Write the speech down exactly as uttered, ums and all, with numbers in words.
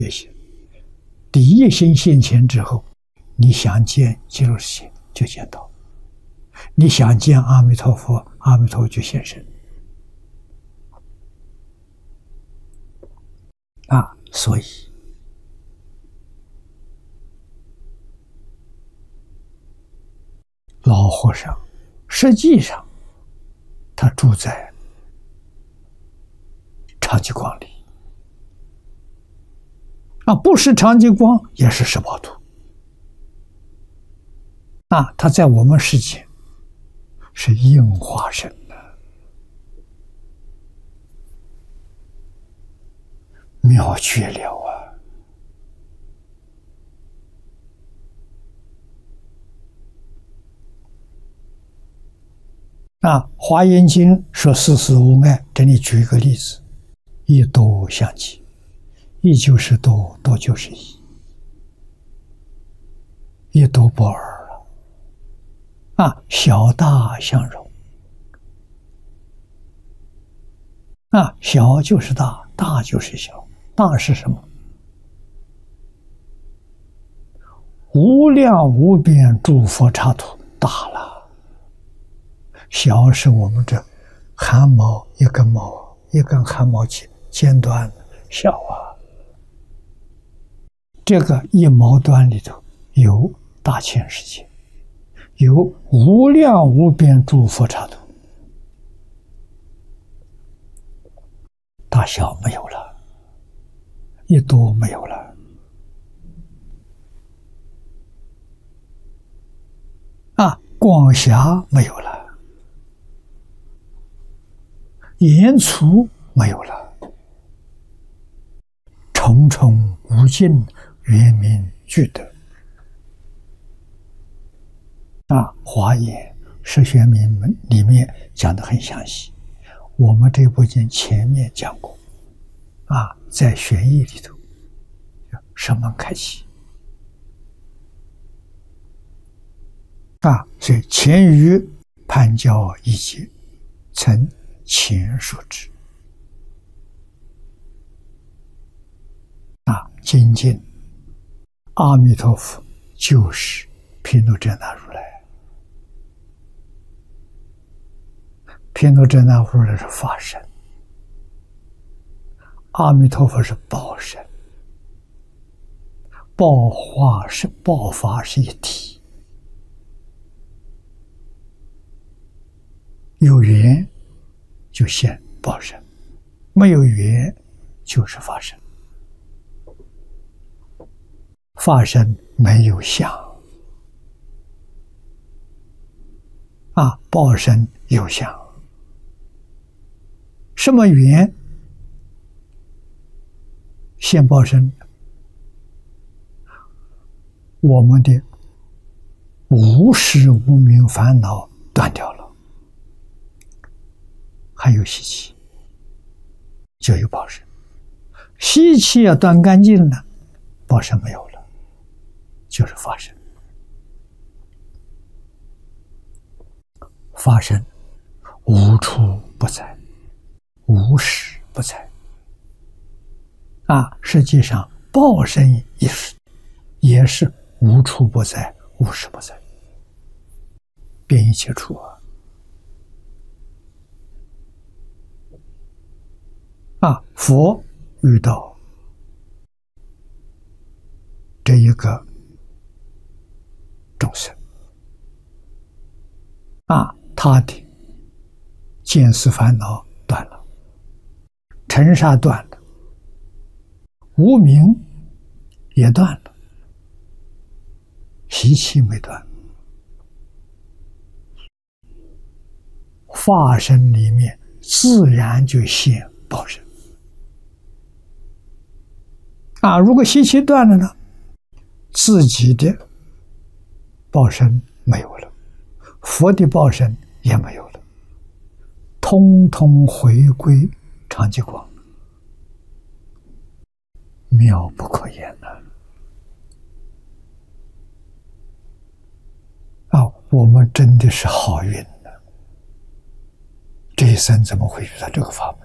觉醒。第一心现前之后，你想见极乐世界就见到，你想见阿弥陀佛，阿弥陀佛就现身。啊，所以老和尚实际上他住在长吉光里，啊，不是长吉光也是十八图，啊，他在我们世界是应化身的，妙绝了啊！啊，《华严经》说世事无碍，这里举一个例子：一多相即，一就是多，多就是一，一多不二了。啊，小大相融。啊，小就是大，大就是小，大是什么？无量无边诸佛刹土大了。小是我们这汗毛一根毛，一根汗毛尖尖端小啊。这个一毛端里头有大千世界，有无量无边诸佛刹土，大小没有了，一多没有了。啊，广狭没有了。言粗没有了，重重无尽，圆明具德。啊，华严十玄明门里面讲得很详细，我们这部经前面讲过。啊，在玄义里头，声闻开启。啊，所以前于判教一节，曾前说之。啊，精进阿弥陀佛就是毗卢遮那如来，毗卢遮那如来是法身，阿弥陀佛是报身，报化是报法是一体，有缘就现报身，没有缘就是法身。法身没有相，啊，报身有相。什么缘现报身？我们的无始无明烦恼断掉了，还有习气，就有报身。习气要断干净了，报身没有了，就是法身。法身无处不在，无时不在。啊，实际上报身也是也是无处不在，无时不在，遍一切处啊。啊，佛遇到这一个众生，啊，他的见思烦恼断了，尘沙断了，无明也断了，习气没断，法身里面自然就现报身。啊，如果习气断了呢，自己的报身没有了，佛的报身也没有了，通通回归常寂光，妙不可言呐！啊，我们真的是好运呢，这一生怎么会遇到这个法门？